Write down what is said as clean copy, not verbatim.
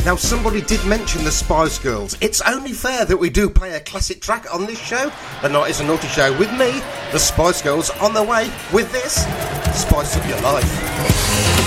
Now, somebody did mention the Spice Girls. It's only fair that we do play a classic track on this show. The Night is a Naughty Show with me, the Spice Girls, on the way with this. Spice Up Your Life.